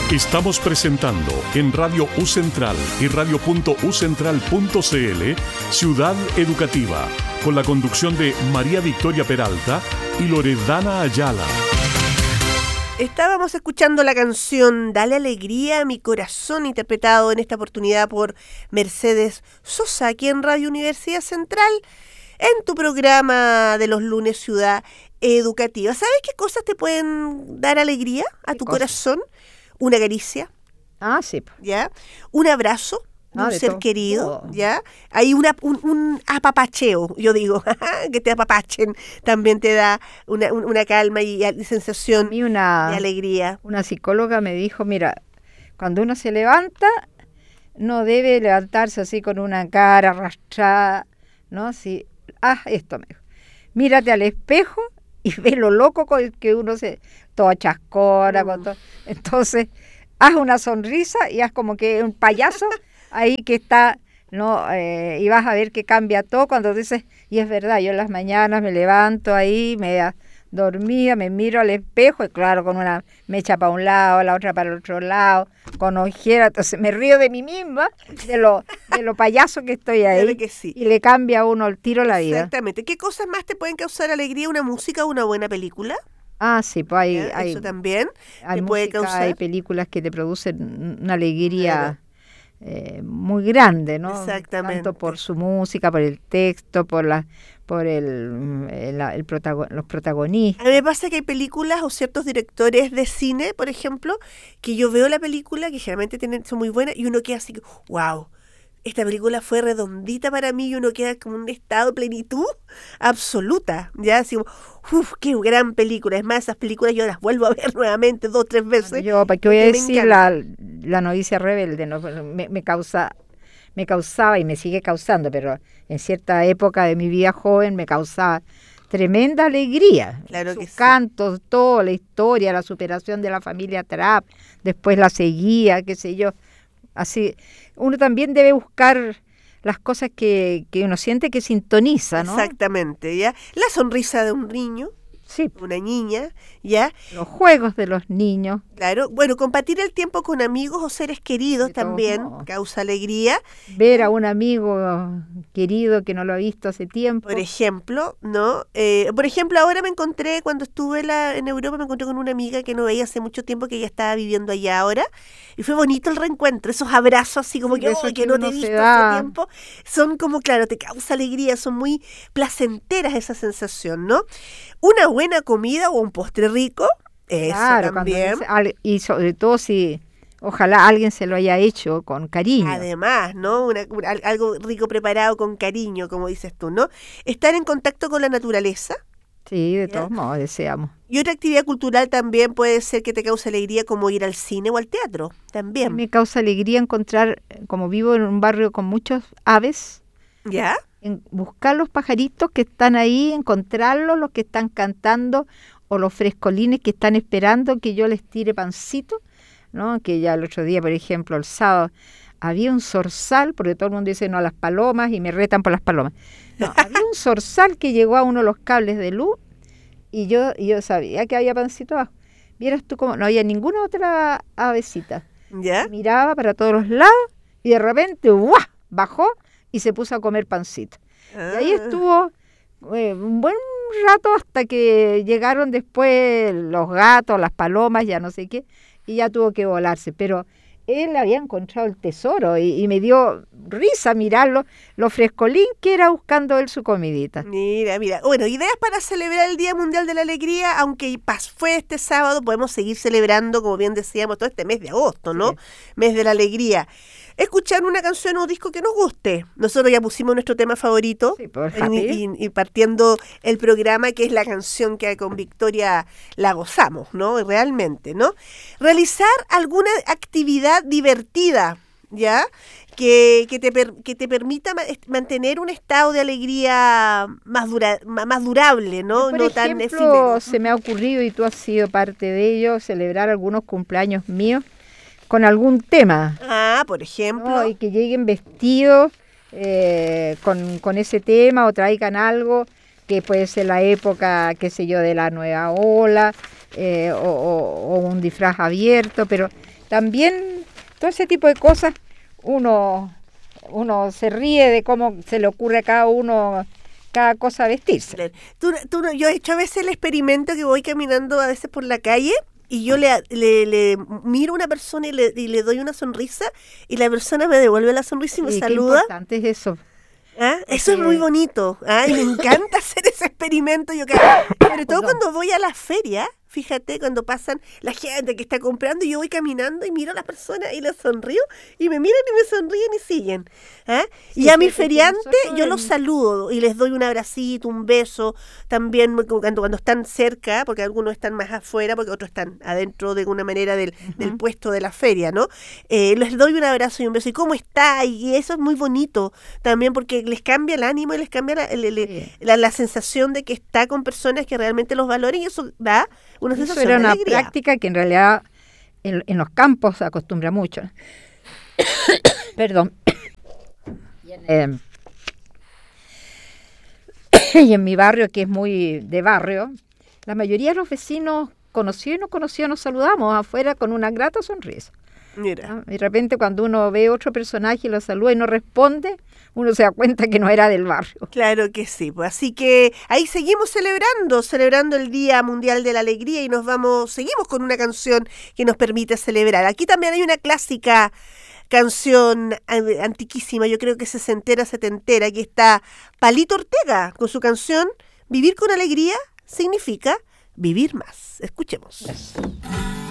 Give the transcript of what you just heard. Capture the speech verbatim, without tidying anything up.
Estamos presentando en Radio U Central y radio punto u central punto c l Ciudad Educativa, con la conducción de María Victoria Peralta y Loredana Ayala. Estábamos escuchando la canción Dale Alegría a mi Corazón, interpretado en esta oportunidad por Mercedes Sosa, aquí en Radio Universidad Central, en tu programa de los lunes Ciudad Educativa. ¿Sabes qué cosas te pueden dar alegría a tu cosa? Corazón? Una caricia. Ah, sí. ¿Ya? Un abrazo de ah, un de ser todo. Querido. Oh. ¿Ya? Hay una, un, un apapacheo, yo digo, que te apapachen, también te da una, una calma y, y sensación una, de alegría. Una psicóloga me dijo, mira, cuando uno se levanta, no debe levantarse así con una cara arrastrada, ¿no? Si, ah, esto me dijo. Mírate al espejo y ve lo loco con el que uno se... toda chascona, mm. con todo. Entonces, haz una sonrisa y haz como que un payaso ahí que está, ¿no? Eh, y vas a ver que cambia todo cuando dices, y es verdad, yo en las mañanas me levanto ahí, me dormida, me miro al espejo, y claro, con una mecha para un lado, la otra para el otro lado, con ojera, entonces me río de mí misma, de lo, de lo payaso que estoy ahí, claro que sí. Y le cambia a uno el tiro la vida. Exactamente. ¿Qué cosas más te pueden causar alegría? ¿Una música o una buena película? Ah, sí, pues hay, ¿Ya? hay eso también hay te música, puede causar. Hay películas que te producen una alegría eh, muy grande, ¿no? Exactamente. Tanto por su música, por el texto, por la, por el, el, el protagon, los protagonistas. A mí me pasa que hay películas o ciertos directores de cine, por ejemplo, que yo veo la película, que generalmente tienen, son muy buenas, y uno queda así, wow, esta película fue redondita para mí, y uno queda como en un estado de plenitud absoluta, ya así como, uff, qué gran película. Es más, esas películas yo las vuelvo a ver nuevamente dos, tres veces. Bueno, yo, ¿para qué voy a decir la, la novicia rebelde? No, me, me causa, me causaba y me sigue causando, pero en cierta época de mi vida joven me causaba tremenda alegría. Claro Sus que sí. cantos, toda la historia, la superación de la familia Trapp, después la seguía, qué sé yo. Así, uno también debe buscar las cosas que, que uno siente que sintoniza, ¿no? Exactamente, ¿ya? La sonrisa de un niño, sí, una niña, ¿ya? Los juegos de los niños. Claro, bueno, compartir el tiempo con amigos o seres queridos también causa alegría. Ver a un amigo querido que no lo ha visto hace tiempo. Por ejemplo, ¿no? Eh, por ejemplo, ahora me encontré, cuando estuve la, en Europa, me encontré con una amiga que no veía hace mucho tiempo, que ella estaba viviendo allá ahora, y fue bonito el reencuentro, esos abrazos así como sí, que, oh, que, que no te he visto hace tiempo, son como, claro, te causa alegría, son muy placenteras esa sensación, ¿no? Una buena comida o un postre rico, eso claro, también. Dice, y sobre todo si ojalá alguien se lo haya hecho con cariño. Además, ¿no? Una, una, algo rico preparado con cariño, como dices tú, ¿no? Estar en contacto con la naturaleza. Sí, de ¿ya? Todos modos, deseamos. Y otra actividad cultural también puede ser que te cause alegría, como ir al cine o al teatro, también. Me causa alegría encontrar, como vivo en un barrio con muchos aves, ¿ya? En buscar los pajaritos que están ahí, encontrarlos, los que están cantando, o los frescolines que están esperando que yo les tire pancito, ¿no? Que ya el otro día, por ejemplo, el sábado, había un zorzal, porque todo el mundo dice no a las palomas y me retan por las palomas. No, había un zorzal que llegó a uno de los cables de luz y yo, y yo sabía que había pancito abajo. Vieras tú cómo no había ninguna otra avecita. ¿Ya? Miraba para todos los lados y de repente ¡guau! Bajó y se puso a comer pancito. Ah. Y ahí estuvo eh, un buen rato hasta que llegaron después los gatos, las palomas, ya no sé qué, y ya tuvo que volarse, pero él había encontrado el tesoro y, y me dio risa mirarlo, lo frescolín que era buscando él su comidita. Mira, mira, bueno, ideas para celebrar el Día Mundial de la Alegría, aunque fue este sábado, podemos seguir celebrando, como bien decíamos, todo este mes de agosto, ¿no? Sí. Mes de la alegría. Escuchar una canción o disco que nos guste. Nosotros ya pusimos nuestro tema favorito, sí, por y, y, y partiendo el programa, que es la canción que con Victoria la gozamos, ¿no? Realmente, ¿no? Realizar alguna actividad divertida, ¿ya? Que, que, te, per, que te permita mantener un estado de alegría más, dura, más durable, ¿no? Por no ejemplo, tan efímero. Se me ha ocurrido, y tú has sido parte de ello, celebrar algunos cumpleaños míos con algún tema. Ah, por ejemplo. ¿No? Y que lleguen vestidos eh, con, con ese tema o traigan algo que puede ser la época, qué sé yo, de la nueva ola, eh, o, o, o un disfraz abierto, pero también todo ese tipo de cosas, uno, uno se ríe de cómo se le ocurre a cada uno cada cosa a vestirse. Tú, tú, yo he hecho a veces el experimento que voy caminando a veces por la calle y yo le, le, le miro a una persona y le, y le doy una sonrisa y la persona me devuelve la sonrisa y me Sí, saluda. Qué importante es eso. ¿Ah? Eso es muy bonito. ¿Ah? Y me encanta hacer ese experimento. Yo creo, sobre todo cuando voy a la feria, fíjate, cuando pasan la gente que está comprando, y yo voy caminando y miro a las personas y les sonrío y me miran y me sonríen y siguen. ¿Ah? Sí, y a mi feriante yo los saludo y les doy un abracito, un beso. También cuando, cuando están cerca, porque algunos están más afuera, porque otros están adentro de alguna manera del, uh-huh. del puesto de la feria, ¿no? Eh, les doy un abrazo y un beso. ¿Y cómo está? Y eso es muy bonito también porque les cambia el ánimo y les cambia la, el, el, sí. la, la sensación de que está con personas que realmente los valoren, y eso da una sensación Eso era una de alegría. práctica que en realidad en, en los campos se acostumbra mucho. Perdón. Y en, eh, y en mi barrio, que es muy de barrio, la mayoría de los vecinos, conocidos y no conocidos, nos saludamos afuera con una grata sonrisa. Mira. ¿No? Y de repente cuando uno ve otro personaje y lo saluda y no responde, uno se da cuenta que no era del barrio. Claro que sí, pues así que ahí seguimos celebrando, celebrando el Día Mundial de la Alegría, y nos vamos, seguimos con una canción que nos permite celebrar. Aquí también hay una clásica canción antiquísima, yo creo que sesentera, setentera, aquí está Palito Ortega con su canción Vivir con alegría significa vivir más. Escuchemos. Yes.